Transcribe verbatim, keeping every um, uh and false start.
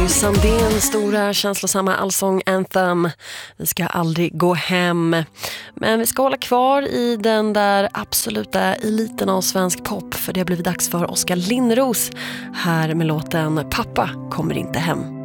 Sandéns stora känslosamma allsång Anthem. Vi ska aldrig gå hem. Men vi ska hålla kvar i den där absoluta eliten av svensk pop, för det har blivit dags för Oskar Linnros här med låten Pappa kommer inte hem.